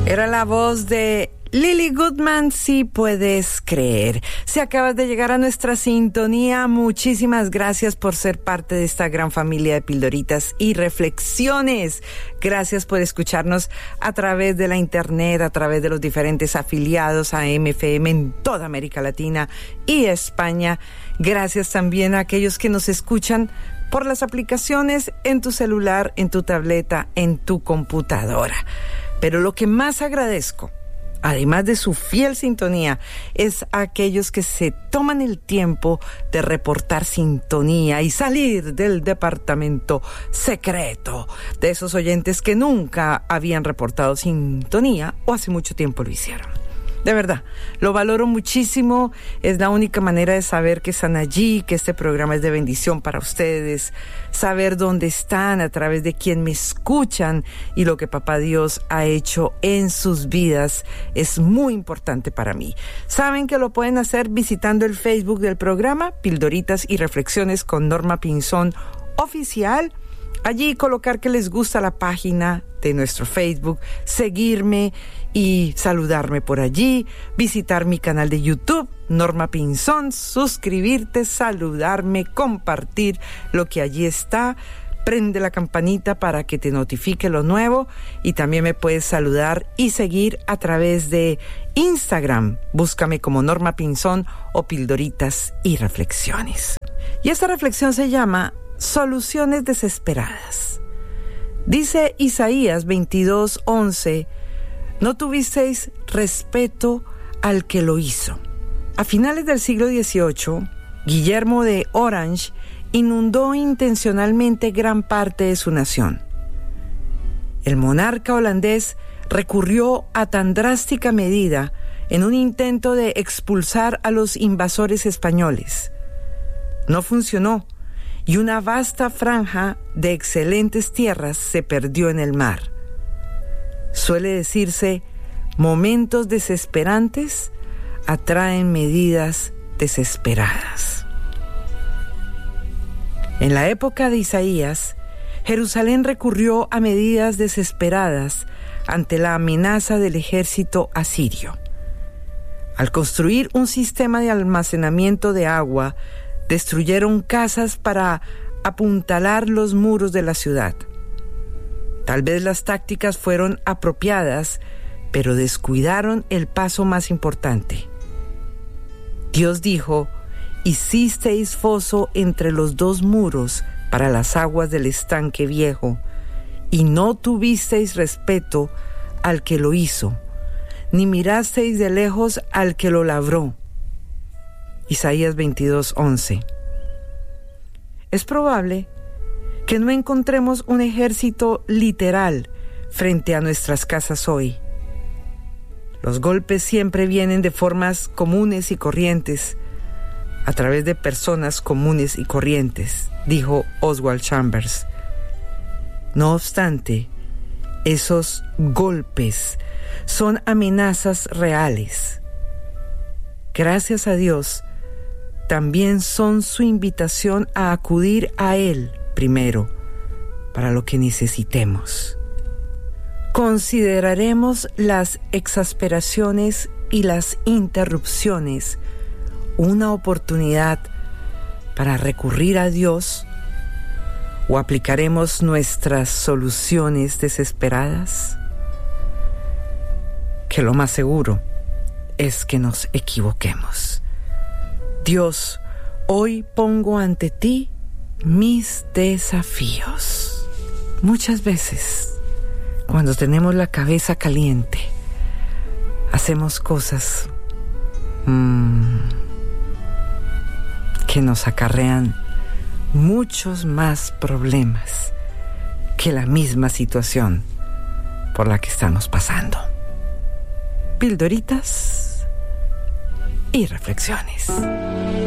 Era la voz de Lily Goodman, Si Puedes Creer. Si acabas de llegar a nuestra sintonía, muchísimas gracias por ser parte de esta gran familia de pildoritas y reflexiones. Gracias por escucharnos a través de la internet, a través de los diferentes afiliados a MFM en toda América Latina y España. Gracias también a aquellos que nos escuchan por las aplicaciones en tu celular, en tu tableta, en tu computadora. Pero lo que más agradezco, además de su fiel sintonía, es a aquellos que se toman el tiempo de reportar sintonía y salir del departamento secreto, de esos oyentes que nunca habían reportado sintonía o hace mucho tiempo lo hicieron. De verdad, lo valoro muchísimo. Es la única manera de saber que están allí, que este programa es de bendición para ustedes, saber dónde están, a través de quién me escuchan y lo que Papá Dios ha hecho en sus vidas es muy importante para mí. Saben que lo pueden hacer visitando el Facebook del programa, Pildoritas y Reflexiones con Norma Pinzón Oficial. Allí colocar que les gusta la página de nuestro Facebook, seguirme y saludarme por allí, visitar mi canal de YouTube, Norma Pinzón, suscribirte, saludarme, compartir lo que allí está, prende la campanita para que te notifique lo nuevo y también me puedes saludar y seguir a través de Instagram. Búscame como Norma Pinzón o Pildoritas y Reflexiones. Y esta reflexión se llama Soluciones desesperadas. Dice Isaías 22:11, no tuvisteis respeto al que lo hizo. A finales del siglo XVIII, Guillermo de Orange inundó intencionalmente gran parte de su nación. El monarca holandés recurrió a tan drástica medida en un intento de expulsar a los invasores españoles. No funcionó, y una vasta franja de excelentes tierras se perdió en el mar. Suele decirse, momentos desesperantes atraen medidas desesperadas. En la época de Isaías, Jerusalén recurrió a medidas desesperadas ante la amenaza del ejército asirio. Al construir un sistema de almacenamiento de agua, destruyeron casas para apuntalar los muros de la ciudad. Tal vez las tácticas fueron apropiadas, pero descuidaron el paso más importante. Dios dijo, hicisteis foso entre los dos muros para las aguas del estanque viejo, y no tuvisteis respeto al que lo hizo, ni mirasteis de lejos al que lo labró. Isaías 22:11. Es probable que no encontremos un ejército literal frente a nuestras casas hoy. Los golpes siempre vienen de formas comunes y corrientes, a través de personas comunes y corrientes, dijo Oswald Chambers. No obstante, esos golpes son amenazas reales. Gracias a Dios, también son su invitación a acudir a Él primero para lo que necesitemos. Consideraremos las exasperaciones y las interrupciones una oportunidad para recurrir a Dios o aplicaremos nuestras soluciones desesperadas. Que lo más seguro es que nos equivoquemos. Dios, hoy pongo ante ti mis desafíos. Muchas veces, cuando tenemos la cabeza caliente, hacemos cosas que nos acarrean muchos más problemas que la misma situación por la que estamos pasando. Pildoritas y reflexiones.